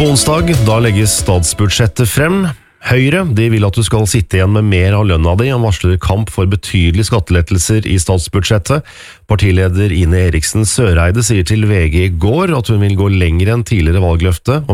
På onsdag, da legges statsbudsjettet frem. Høyre, de vil at du skal sitte igjen med mer av lønna di, og varsler kamp for betydelige skattelettelser i statsbudsjettet. Partileder Ine Eriksen Søreide sier til VG i går at hun vil gå lenger enn tidligere valgløfte,